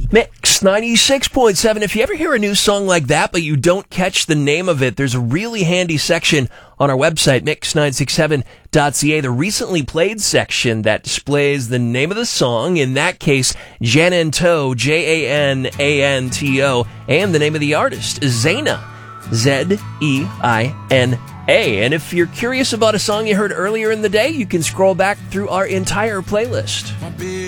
Mix 96.7. If you ever hear a new song like that, but you don't catch the name of it, there's a really handy section on our website, mix967.ca, the recently played section that displays the name of the song, in that case, Jananto, Jananto, and the name of the artist, Zeina, Zeina. And if you're curious about a song you heard earlier in the day, you can scroll back through our entire playlist.